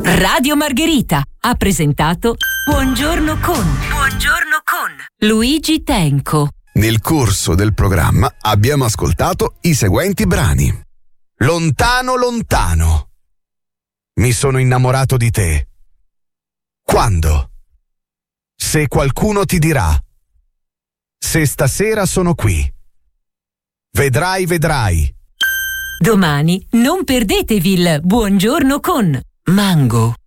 Radio Margherita ha presentato Buongiorno con Luigi Tenco. Nel corso del programma abbiamo ascoltato i seguenti brani. Lontano, lontano. Mi sono innamorato di te. Quando? Se qualcuno ti dirà. Se stasera sono qui. Vedrai, vedrai. Domani non perdetevi il Buongiorno con Mango.